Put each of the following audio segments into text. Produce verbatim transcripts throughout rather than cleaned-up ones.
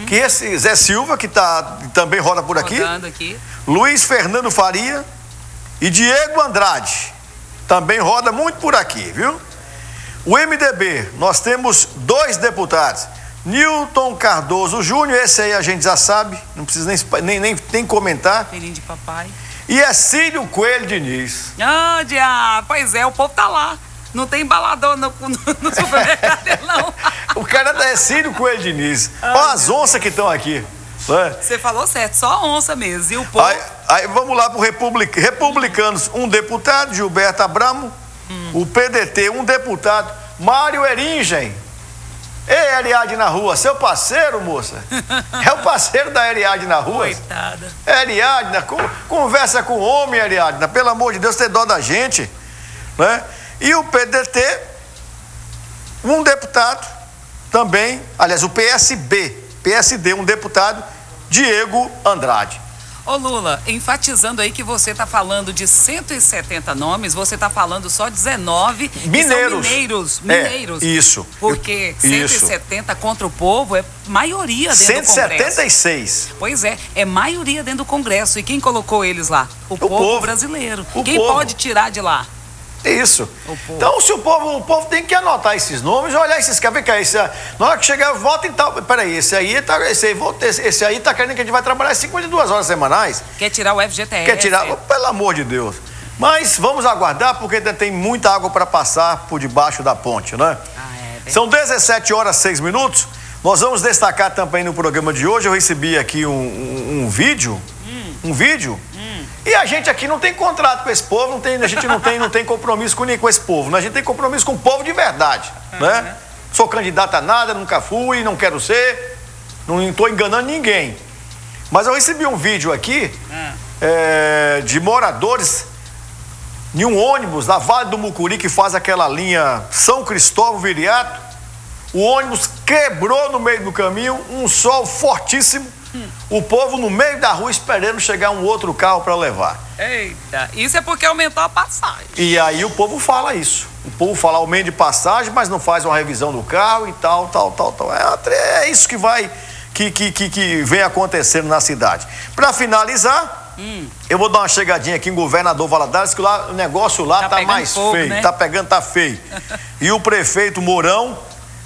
que esse Zé Silva, que tá, também roda por aqui, aqui, Luiz Fernando Faria e Diego Andrade, também roda muito por aqui, viu? O M D B, nós temos dois deputados, Newton Cardoso Júnior, esse aí a gente já sabe, não precisa nem, nem, nem, nem comentar. Filhinho de papai. E é Círio Coelho Diniz. Ah, diabo, pois é, o povo tá lá. Não tem embalador no, no, no supermercado, não. O cara é Círio Coelho Diniz. Olha as onças que estão aqui. Você falou certo, só onça mesmo. E o povo... Aí, aí vamos lá para o Republic... Republicanos, um deputado, Gilberto Abramo. Hum. O P D T, um deputado, Mário Eringen. Ei, Ariadne na rua, seu parceiro, moça? É o parceiro da Ariadne na rua? Coitada. Ariadne, conversa com o homem, Ariadne. Pelo amor de Deus, tem dó da gente. Né? E o P D T, um deputado também, aliás, o P S B, P S D, um deputado, Diego Andrade. Ô Lula, enfatizando aí que você está falando de cento e setenta nomes, você está falando só dezenove mineiros. São mineiros, mineiros. É, isso. Porque isso. cento e setenta contra o povo é maioria dentro cento e setenta e seis. do Congresso. Pois é, é maioria dentro do Congresso. E quem colocou eles lá? O, o povo, povo brasileiro. O quem povo. pode tirar de lá? Isso. Então, se o povo, o povo tem que anotar esses nomes, olhar esses, quer ver que é esse, na hora que chegar, vota em tal, peraí, esse aí tá, esse aí, esse, esse aí tá querendo que a gente vai trabalhar cinquenta e duas horas semanais. Quer tirar o F G T S. Quer tirar, pelo amor de Deus. Mas vamos aguardar, porque tem muita água para passar por debaixo da ponte, né? Ah, é, São dezessete horas e seis minutos. Nós vamos destacar também no programa de hoje, eu recebi aqui um, um, um vídeo, hum. um vídeo, hum. e a gente aqui não tem contrato com esse povo, não tem, a gente não tem, não tem compromisso com, com esse povo, né? A gente tem compromisso com o povo de verdade, uhum. né? Sou candidato a nada, nunca fui, não quero ser, não estou enganando ninguém. Mas eu recebi um vídeo aqui uhum. é, de moradores em um ônibus na Vale do Mucuri, que faz aquela linha São Cristóvão Viriato. O ônibus quebrou no meio do caminho, um sol fortíssimo, hum. o povo no meio da rua esperando chegar um outro carro para levar. Eita, isso é porque aumentou a passagem. E aí o povo fala isso. O povo fala aumento de passagem, mas não faz uma revisão do carro e tal, tal, tal, tal. É, é isso que vai, que, que, que, que vem acontecendo na cidade. Para finalizar, hum. eu vou dar uma chegadinha aqui em Governador Valadares, que lá, o negócio lá tá, tá mais fogo, feio, né? Tá pegando, tá feio. E o prefeito Mourão,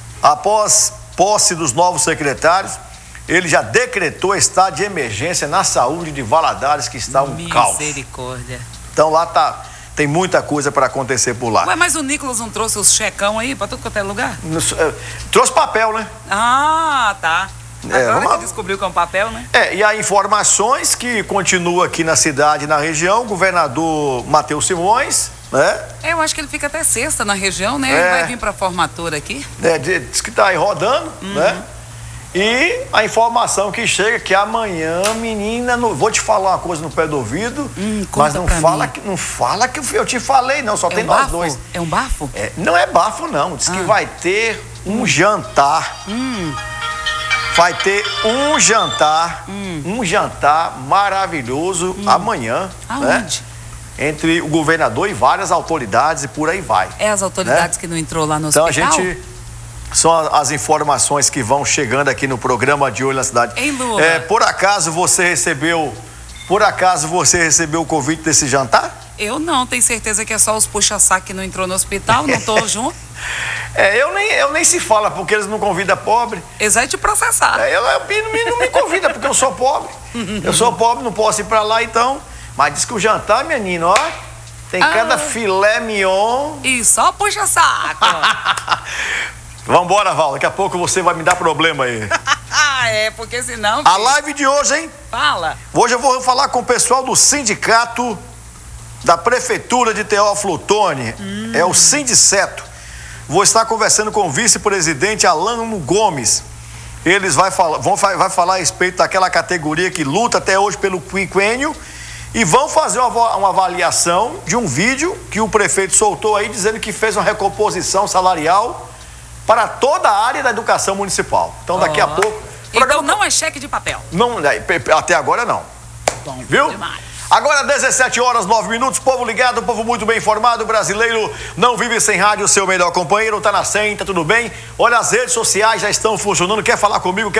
após posse dos novos secretários, ele já decretou estado de emergência na saúde de Valadares, que está um caos. Misericórdia. Então lá tá, tem muita coisa para acontecer por lá. Ué, mas o Nicolas não trouxe os checão aí para tudo quanto é lugar? Trouxe papel, né? Ah, tá. É, Agora vamos... que descobriu que é um papel, né? É, e há informações que continua aqui na cidade, na região, o governador Matheus Simões, né? É, eu acho que ele fica até sexta na região, né? É. Ele vai vir para a formatura aqui. É, diz que está aí rodando, uhum. né? E a informação que chega que amanhã, menina, não, vou te falar uma coisa no pé do ouvido, hum, mas não fala, que, não fala que eu te falei, não, só é tem um nós bafo? dois. É um bafo? É, não é bafo, não. Diz ah. que vai ter um hum. jantar. Hum. Vai ter um jantar, hum. um jantar maravilhoso hum. amanhã. Aonde? Né? Entre o governador e várias autoridades e por aí vai. É as autoridades, né? Que não entrou lá no então, hospital? Então a gente... São as informações que vão chegando aqui no programa de Olho na Cidade. Ei, Lula. É, por acaso você recebeu... Por acaso você recebeu o convite desse jantar? Eu não, tenho certeza que é só os puxa-saco que não entrou no hospital, não tô junto. É, eu nem, eu nem se fala, porque eles não convidam pobre. Eles vão te processar. É, eu, eu, não me convida, porque eu sou pobre. Eu sou pobre, não posso ir pra lá, então... Mas diz que o jantar, menino, ó, tem ah. cada filé mignon. E só puxa-saco. Vambora, Val, daqui a pouco você vai me dar problema aí. É, porque senão... A live de hoje, hein? Fala. Hoje eu vou falar com o pessoal do sindicato da Prefeitura de Teófilo Otoni, hum. é o Sindiceto. Vou estar conversando com o vice-presidente Alano Gomes. Eles vai falar, vão vai falar a respeito daquela categoria que luta até hoje pelo quinquênio e vão fazer uma, uma avaliação de um vídeo que o prefeito soltou aí dizendo que fez uma recomposição salarial para toda a área da educação municipal. Então daqui oh. a pouco... Então programa... não é cheque de papel? Não, até agora não. Bom, viu? Demais. Agora dezessete horas, nove minutos, povo ligado, povo muito bem informado, brasileiro não vive sem rádio, seu melhor companheiro, tá na cem, tá tudo bem? Olha, as redes sociais já estão funcionando, quer falar comigo, quer